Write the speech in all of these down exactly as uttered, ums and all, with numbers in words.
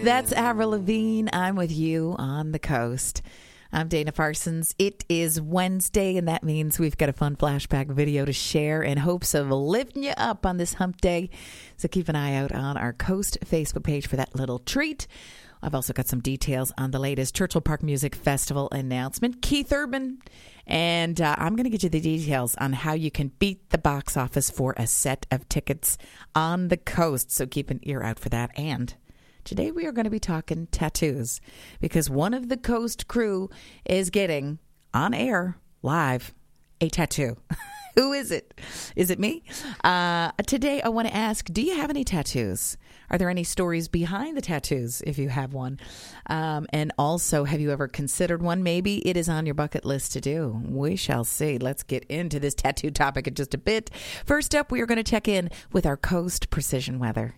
That's Avril Lavigne. I'm with you on the coast. I'm Dana Parsons. It is Wednesday, and that means we've got a fun flashback video to share in hopes of lifting you up on this hump day. So keep an eye out on our Coast Facebook page for that little treat. I've also got some details on the latest Churchill Park Music Festival announcement. Keith Urban. And uh, I'm going to get you the details on how you can beat the box office for a set of tickets on the coast. So keep an ear out for that. And today we are going to be talking tattoos because one of the Coast crew is getting on air live a tattoo. Who is it? Is it me? Uh, today I want to ask, do you have any tattoos? Are there any stories behind the tattoos if you have one? Um, and also, have you ever considered one? Maybe it is on your bucket list to do. We shall see. Let's get into this tattoo topic in just a bit. First up, we are going to check in with our Coast Precision Weather.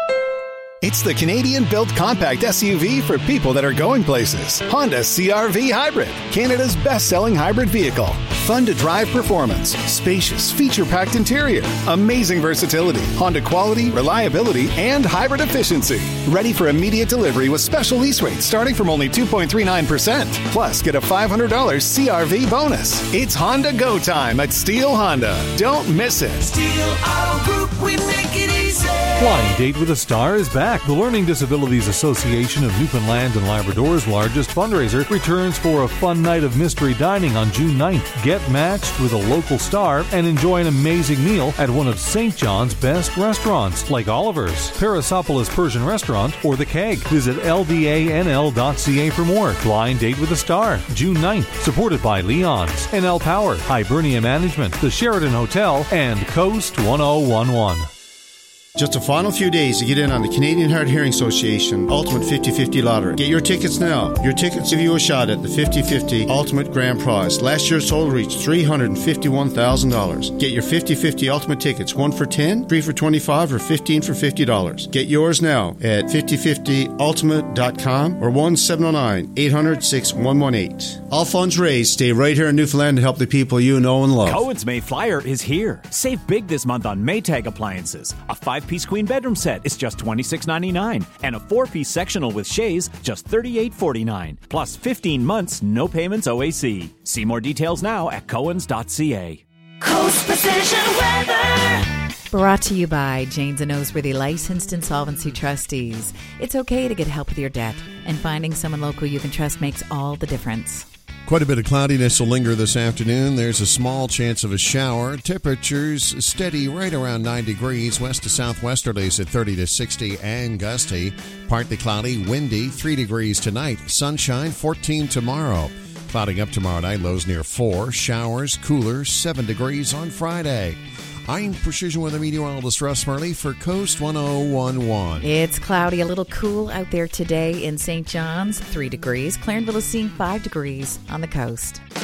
It's the Canadian-built compact S U V for people that are going places. Honda C R V Hybrid, Canada's best-selling hybrid vehicle. Fun-to-drive performance, spacious, feature-packed interior, amazing versatility, Honda quality, reliability, and hybrid efficiency. Ready for immediate delivery with special lease rates starting from only two point three nine percent. Plus, get a five hundred dollars C R V bonus. It's Honda Go time at Steel Honda. Don't miss it. Steel Auto Group, we make it easy. Blind Date with a Star is back. The Learning Disabilities Association of Newfoundland and Labrador's largest fundraiser returns for a fun night of mystery dining on June ninth. Get matched with a local star and enjoy an amazing meal at one of Saint John's best restaurants, like Oliver's, Parasopolis Persian Restaurant, or The Keg. Visit L D A N L dot C A for more. Blind Date with a Star, June ninth, supported by Leon's, N L Power, Hibernia Management, the Sheraton Hotel, and Coast one oh one one. Just a final few days to get in on the Canadian Hard Hearing Association Ultimate fifty fifty Lottery. Get your tickets now. Your tickets give you a shot at the fifty fifty Ultimate Grand Prize. Last year's total reached three hundred fifty-one thousand dollars. Get your fifty fifty Ultimate tickets, one for ten, three for twenty-five, or fifteen for fifty dollars. Get yours now at fifty fifty ultimate dot com or one seven zero nine, eight hundred, six one one eight. All funds raised stay right here in Newfoundland to help the people you know and love. Cohen's May Flyer is here. Save big this month on Maytag appliances. A five-piece queen bedroom set is just twenty-six ninety-nine, and a four-piece sectional with chaise just thirty-eight forty-nine. Plus fifteen months, no payments O A C. See more details now at cohens dot c a. Coast Precision Weather. Brought to you by Janes and Noseworthy Licensed Insolvency Trustees. It's okay to get help with your debt, and finding someone local you can trust makes all the difference. Quite a bit of cloudiness will linger this afternoon. There's a small chance of a shower. Temperatures steady right around nine degrees. West to southwesterlies at thirty to sixty and gusty. Partly cloudy, windy, three degrees tonight. Sunshine, fourteen tomorrow. Clouding up tomorrow night, lows near four. Showers, cooler, seven degrees on Friday. I'm Precision Weather Meteorologist Russ Murley for Coast one oh one one. It's cloudy, a little cool out there today in Saint John's, three degrees. Clarenville is seeing five degrees on the coast.